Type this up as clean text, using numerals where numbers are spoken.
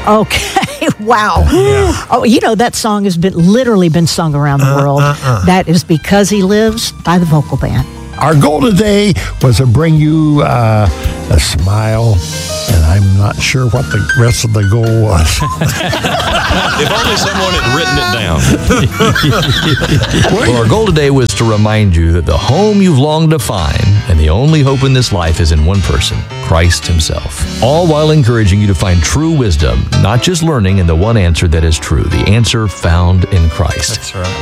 Okay, wow. Yeah. Oh, that song has literally been sung around the world. That is Because He Lives by the Vocal Band. Our goal today was to bring you a smile, and I'm not sure what the rest of the goal was. If only someone had written it down. Well, our goal today was to remind you that the home you've longed to find and the only hope in this life is in one person, Christ himself. All while encouraging you to find true wisdom, not just learning in the one answer that is true, the answer found in Christ. That's right.